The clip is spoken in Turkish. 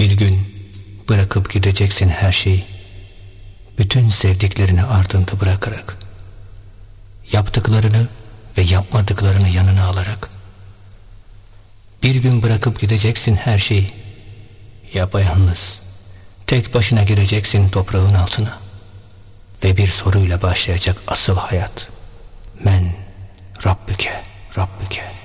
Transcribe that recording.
Bir gün bırakıp gideceksin her şeyi, bütün sevdiklerini ardında bırakarak, yaptıklarını ve yapmadıklarını yanına alarak. Bir gün bırakıp gideceksin her şeyi, yapayalnız, tek başına gireceksin toprağın altına ve bir soruyla başlayacak asıl hayat. Men Rabbüke, Rabbüke.